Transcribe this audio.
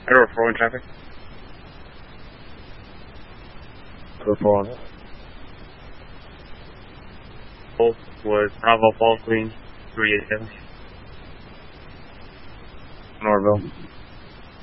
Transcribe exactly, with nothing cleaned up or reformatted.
Error four in traffic. Error four on it. Both was Bravo Fall Queen three eight seven. Norville.